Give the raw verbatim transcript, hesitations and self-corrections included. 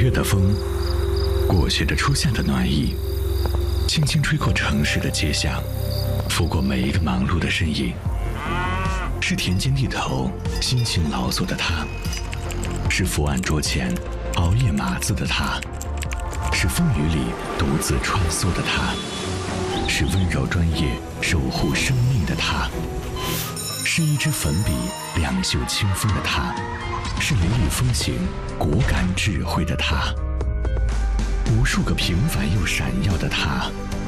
月的风，过去的初夏的暖意，轻轻吹过城市的街巷，拂过每一个忙碌的身影。是田间地头辛勤劳作的他，是伏案桌前熬夜码字的他，是风雨里独自穿梭的他，是温柔专业守护生命的他，是一支粉笔两袖清风的他，是雷厉风行果敢智慧的他，无数个平凡又闪耀的他，